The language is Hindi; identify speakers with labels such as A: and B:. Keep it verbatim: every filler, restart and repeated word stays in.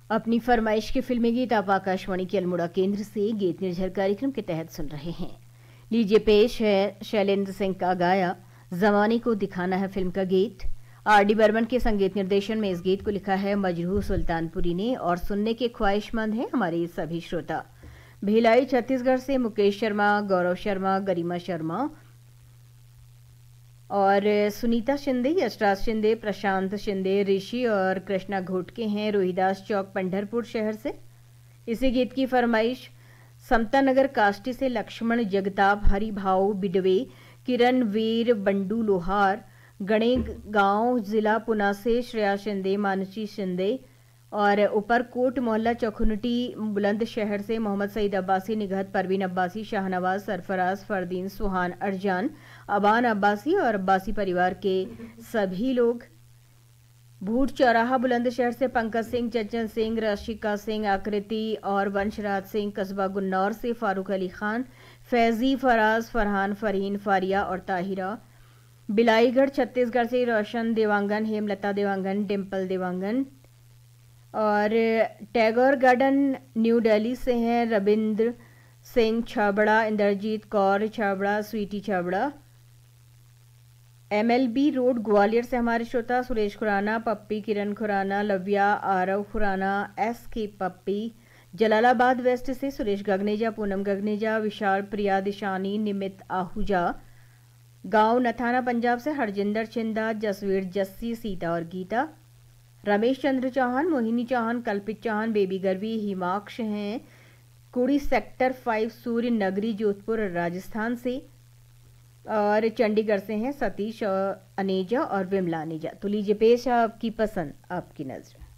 A: अपनी फरमाइश के फिल्मी गीत आप आकाशवाणी के अल्मोड़ा केंद्र से गीत निर्झर कार्यक्रम के तहत सुन रहे हैं। लीजिए पेश है शैलेंद्र सिंह का गाया जमाने को दिखाना है फिल्म का गीत। आर डी बर्मन के संगीत निर्देशन में इस गीत को लिखा है मजरूह सुल्तानपुरी ने और सुनने के ख्वाहिशमंद हैं हमारे सभी श्रोता। भिलाई छत्तीसगढ़ से मुकेश शर्मा, गौरव शर्मा, गरिमा शर्मा और सुनीता शिंदे, यशराज शिंदे, प्रशांत शिंदे, ऋषि और कृष्णा घोटके हैं रोहिदास चौक पंढरपुर शहर से। इसी गीत की फरमाइश समता नगर काष्टी से लक्ष्मण जगताप, हरिभाव बिडवे, किरण वीर, बंडू लोहार, गणे गांव जिला पुना से श्रेया शिंदे, मानसी शिंदे और ऊपरकोट मोहल्ला चौखुनटी बुलंदशहर से मोहम्मद सईद अब्बासी, निगहत परवीन अब्बासी, शाहनवाज, सरफराज, फरदीन, सुहान, अर्जान, अबान अब्बासी और अब्बासी परिवार के सभी लोग। भूट चौराहा बुलंदशहर से पंकज सिंह, चंचल सिंह, रशिका सिंह, आकृति और वंशराज सिंह, कस्बा गुन्नौर से फारूक अली खान, फैजी, फराज, फरहान, फरहीन, फारिया और ताहिरा। बिलाईगढ़ छत्तीसगढ़ से रोशन देवांगन, हेमलता देवांगन, डिम्पल देवांगन और टैगोर गार्डन न्यू दिल्ली से हैं रविंद्र सिंह छाबड़ा, इंद्रजीत कौर छाबड़ा, स्वीटी छाबड़ा। एमएलबी रोड ग्वालियर से हमारे श्रोता सुरेश खुराना, पप्पी, किरण खुराना, लव्या, आरव खुराना, एस के पप्पी। जलालाबाद वेस्ट से सुरेश गगनेजा, पूनम गगनेजा, विशाल, प्रिया, दिशानी, निमित आहूजा। गांव नथाना पंजाब से हरजिंदर छिंदा, जसवीर, जस्सी, सीता और गीता। रमेश चंद्र चौहान, मोहिनी चौहान, कल्पित चौहान, बेबी गर्वी, हिमाक्ष हैं कुड़ी सेक्टर फाइव, सूर्य नगरी, जोधपुर राजस्थान से और चंडीगढ़ से हैं सतीश, अनेजा और विमला अनेजा। तो लीजिए पेश है आपकी पसंद, आपकी नजर।